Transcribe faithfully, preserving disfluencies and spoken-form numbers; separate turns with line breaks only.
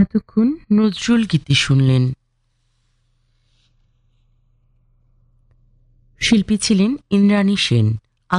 এতক্ষণ নজরুল গীতি শুনলেন। শিল্পী ছিলেন ইন্দ্রাণী সেন।